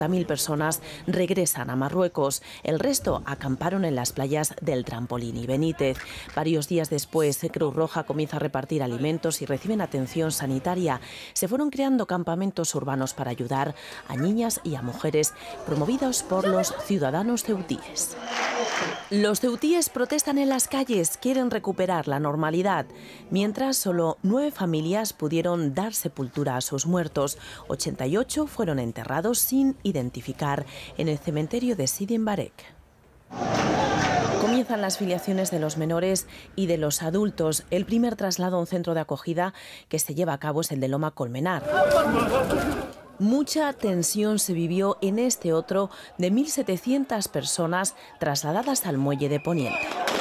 50.000 personas regresan a Marruecos. El resto acamparon en las playas del Trampolín y Benítez. Varios días después, Cruz Roja comienza a repartir alimentos y reciben atención sanitaria. Se fueron creando campamentos urbanos para ayudar a niñas y a mujeres, promovidos por los ciudadanos ceutíes. Los ceutíes protestan en las calles, quieren recuperar la normalidad. Mientras, solo 9 familias pudieron dar sepultura a sus muertos. 88 fueron enterrados sin identificar en el cementerio de Sidi Mbarek. Comienzan las filiaciones de los menores y de los adultos. El primer traslado a un centro de acogida que se lleva a cabo es el de Loma Colmenar. Mucha tensión se vivió en este otro de 1.700 personas trasladadas al muelle de Poniente.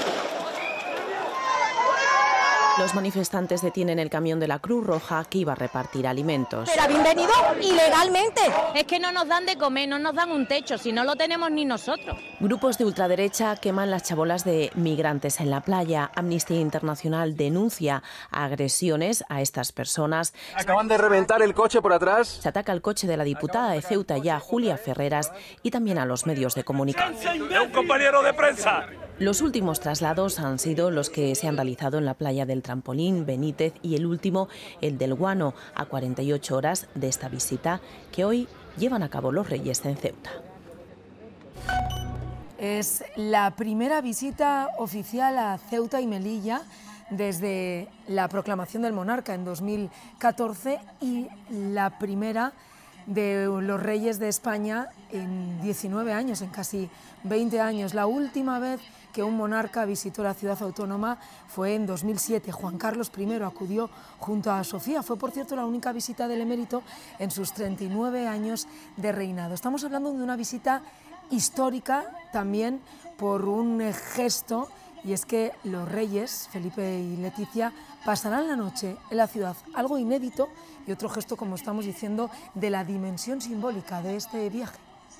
Los manifestantes detienen el camión de la Cruz Roja que iba a repartir alimentos. Pero habían venido ilegalmente. Es que no nos dan de comer, no nos dan un techo, si no lo tenemos ni nosotros. Grupos de ultraderecha queman las chabolas de migrantes en la playa. Amnistía Internacional denuncia agresiones a estas personas. Acaban de reventar el coche por atrás. Se ataca al coche de la diputada de Ceuta ya, Julia Ferreras, y también a los medios de comunicación. ¡Es un compañero de prensa! Los últimos traslados han sido los que se han realizado en la playa del Trampolín, Benítez, y el último, el del Guano, a 48 horas de esta visita que hoy llevan a cabo los reyes en Ceuta. Es la primera visita oficial a Ceuta y Melilla desde la proclamación del monarca en 2014 y la primera de los reyes de España en 19 años, en casi 20 años. La última vez que un monarca visitó la ciudad autónoma fue en 2007. Juan Carlos I acudió junto a Sofía. Fue, por cierto, la única visita del emérito en sus 39 años de reinado. Estamos hablando de una visita histórica también por un gesto, y es que los reyes, Felipe y Leticia, pasarán la noche en la ciudad, algo inédito y otro gesto, como estamos diciendo, de la dimensión simbólica de este viaje.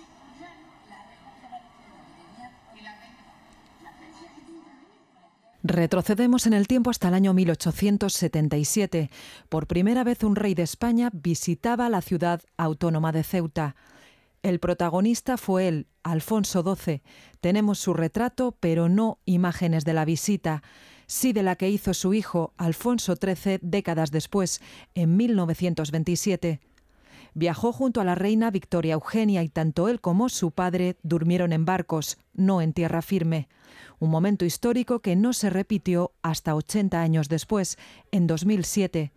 Retrocedemos en el tiempo hasta el año 1877. Por primera vez un rey de España visitaba la ciudad autónoma de Ceuta. El protagonista fue él, Alfonso XII. Tenemos su retrato, pero no imágenes de la visita. Sí de la que hizo su hijo, Alfonso XIII, décadas después, en 1927. Viajó junto a la reina Victoria Eugenia y tanto él como su padre durmieron en barcos, no en tierra firme. Un momento histórico que no se repitió hasta 80 años después, en 2007.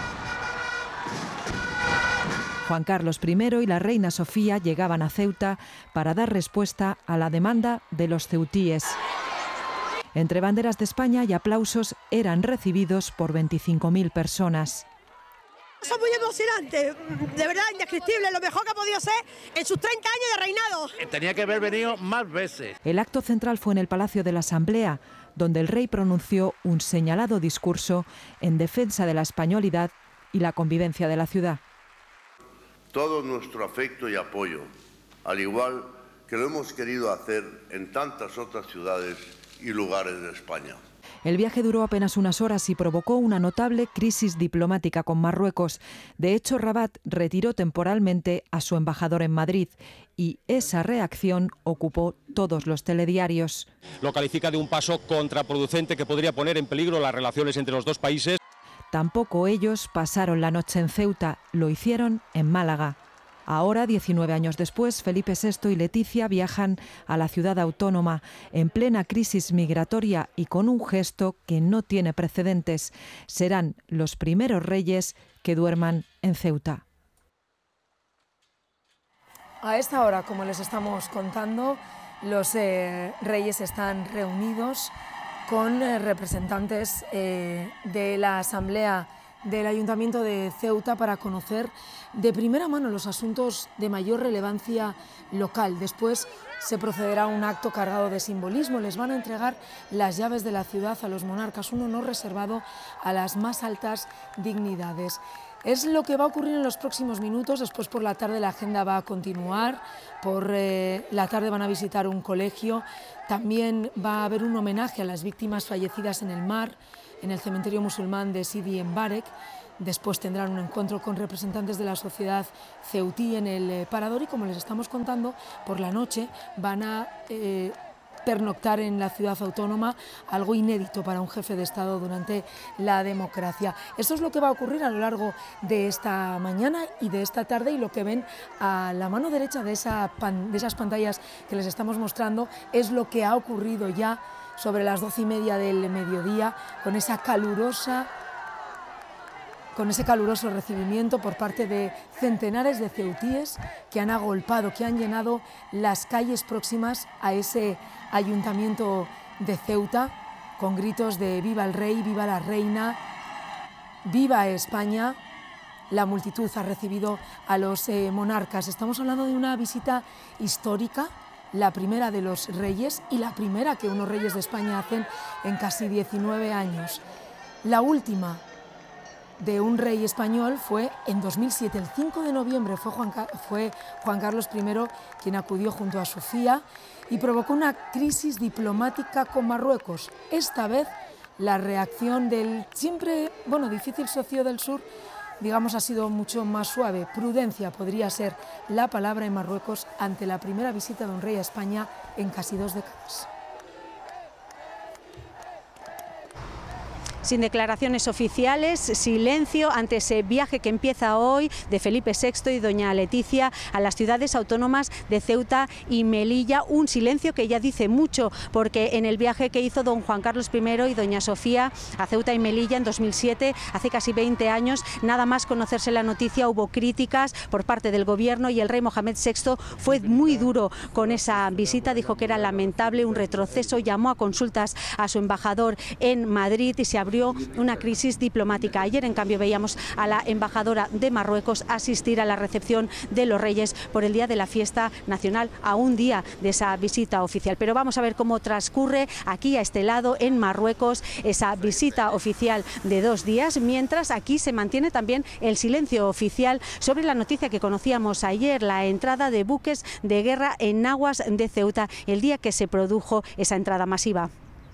Juan Carlos I y la reina Sofía llegaban a Ceuta para dar respuesta a la demanda de los ceutíes. Entre banderas de España y aplausos eran recibidos por 25.000 personas. Son muy emocionantes, de verdad indescriptible, lo mejor que ha podido ser en sus 30 años de reinado. Tenía que haber venido más veces. El acto central fue en el Palacio de la Asamblea, donde el rey pronunció un señalado discurso en defensa de la españolidad y la convivencia de la ciudad. Todo nuestro afecto y apoyo, al igual que lo hemos querido hacer en tantas otras ciudades y lugares de España. El viaje duró apenas unas horas y provocó una notable crisis diplomática con Marruecos. De hecho, Rabat retiró temporalmente a su embajador en Madrid y esa reacción ocupó todos los telediarios. Lo califica de un paso contraproducente que podría poner en peligro las relaciones entre los dos países. Tampoco ellos pasaron la noche en Ceuta, lo hicieron en Málaga. Ahora, 19 años después, Felipe VI y Leticia viajan a la ciudad autónoma en plena crisis migratoria y con un gesto que no tiene precedentes. Serán los primeros reyes que duerman en Ceuta. A esta hora, como les estamos contando, los reyes están reunidos con representantes de la Asamblea del Ayuntamiento de Ceuta para conocer de primera mano los asuntos de mayor relevancia local. Después se procederá a un acto cargado de simbolismo. Les van a entregar las llaves de la ciudad a los monarcas, un honor reservado a las más altas dignidades. Es lo que va a ocurrir en los próximos minutos. Después por la tarde la agenda va a continuar. Por la tarde van a visitar un colegio. También va a haber un homenaje a las víctimas fallecidas en el mar, en el cementerio musulmán de Sidi Mbarek. Después tendrán un encuentro con representantes de la sociedad ceutí en el Parador y, como les estamos contando, por la noche van a pernoctar en la ciudad autónoma, algo inédito para un jefe de Estado durante la democracia. Eso es lo que va a ocurrir a lo largo de esta mañana y de esta tarde, y lo que ven a la mano derecha de esas pantallas que les estamos mostrando es lo que ha ocurrido ya sobre las 12:30 del mediodía, con ese caluroso recibimiento por parte de centenares de ceutíes que han agolpado, que han llenado las calles próximas a ese ayuntamiento de Ceuta, con gritos de «Viva el rey», «Viva la reina», «Viva España». La multitud ha recibido a los monarcas. Estamos hablando de una visita histórica, la primera de los reyes y la primera que unos reyes de España hacen en casi 19 años. La última de un rey español fue en 2007, el 5 de noviembre, fue Juan Carlos I quien acudió junto a Sofía y provocó una crisis diplomática con Marruecos. Esta vez la reacción del siempre difícil socio del sur, digamos, ha sido mucho más suave. Prudencia podría ser la palabra en Marruecos ante la primera visita de un rey a España en casi 2 décadas. Sin declaraciones oficiales, silencio ante ese viaje que empieza hoy de Felipe VI y doña Leticia a las ciudades autónomas de Ceuta y Melilla. Un silencio que ya dice mucho, porque en el viaje que hizo don Juan Carlos I y doña Sofía a Ceuta y Melilla en 2007, hace casi 20 años, nada más conocerse la noticia hubo críticas por parte del gobierno y el rey Mohamed VI fue muy duro con esa visita, dijo que era lamentable, un retroceso, llamó a consultas a su embajador en Madrid y se abrió una crisis diplomática. Ayer, en cambio, veíamos a la embajadora de Marruecos asistir a la recepción de los reyes por el día de la fiesta nacional, a un día de esa visita oficial. Pero vamos a ver cómo transcurre aquí a este lado, en Marruecos, esa visita oficial de 2 días, mientras aquí se mantiene también el silencio oficial sobre la noticia que conocíamos ayer, la entrada de buques de guerra en aguas de Ceuta, el día que se produjo esa entrada masiva.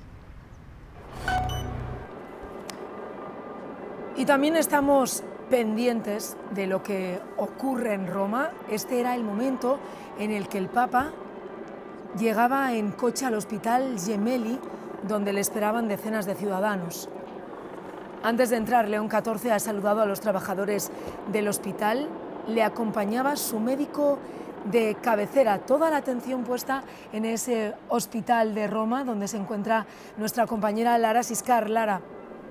Y también estamos pendientes de lo que ocurre en Roma. Este era el momento en el que el Papa llegaba en coche al Hospital Gemelli, donde le esperaban decenas de ciudadanos. Antes de entrar, León XIV ha saludado a los trabajadores del hospital. Le acompañaba su médico de cabecera. Toda la atención puesta en ese hospital de Roma, donde se encuentra nuestra compañera Lara Siscar. Lara.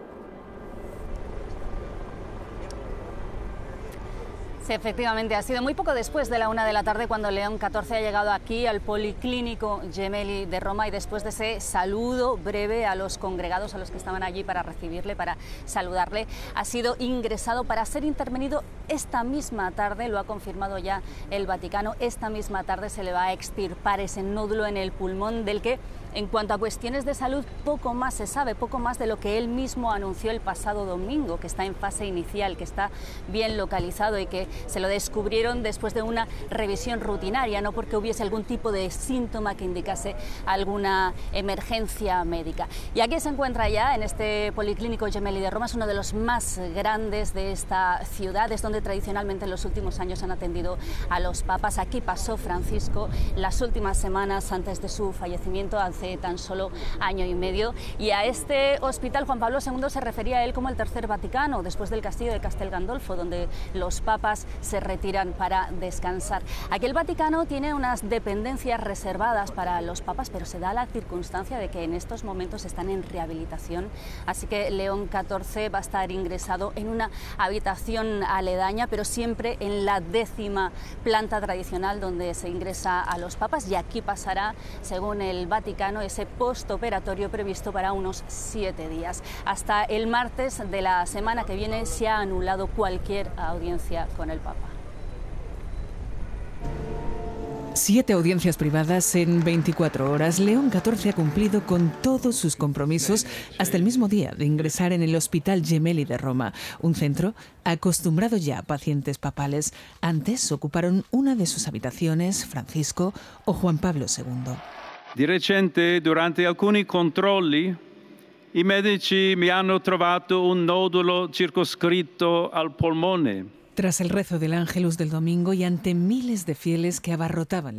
Sí, efectivamente, ha sido muy poco después de la 1 de la tarde cuando León XIV ha llegado aquí al Policlínico Gemelli de Roma, y después de ese saludo breve a los congregados, a los que estaban allí para recibirle, para saludarle, ha sido ingresado para ser intervenido esta misma tarde. Lo ha confirmado ya el Vaticano. Esta misma tarde se le va a extirpar ese nódulo en el pulmón, del que, en cuanto a cuestiones de salud, poco más se sabe, poco más de lo que él mismo anunció el pasado domingo, que está en fase inicial, que está bien localizado y que se lo descubrieron después de una revisión rutinaria, no porque hubiese algún tipo de síntoma que indicase alguna emergencia médica. Y aquí se encuentra ya, en este Policlínico Gemelli de Roma, es uno de los más grandes de esta ciudad, es donde tradicionalmente en los últimos años han atendido a los papas. Aquí pasó Francisco las últimas semanas antes de su fallecimiento, hace tan solo año y medio, y a este hospital Juan Pablo II se refería a él como el tercer Vaticano, después del castillo de Castel Gandolfo, donde los papas se retiran para descansar. Aquí el Vaticano tiene unas dependencias reservadas para los papas, pero se da la circunstancia de que en estos momentos están en rehabilitación, así que León XIV va a estar ingresado en una habitación aledaña, pero siempre en la 10ª planta tradicional donde se ingresa a los papas, y aquí pasará, según el Vaticano, ese postoperatorio previsto para unos 7 días. Hasta el martes de la semana que viene se ha anulado cualquier audiencia con el Papa. 7 audiencias privadas en 24 horas. León XIV ha cumplido con todos sus compromisos hasta el mismo día de ingresar en el Hospital Gemelli de Roma, un centro acostumbrado ya a pacientes papales. Antes ocuparon una de sus habitaciones Francisco o Juan Pablo II. Di recente, durante alcuni controlli, I medici mi hanno trovato un nodulo circoscritto al polmone. Tras el rezo del Ángelus del domingo y ante miles de fieles que abarrotaban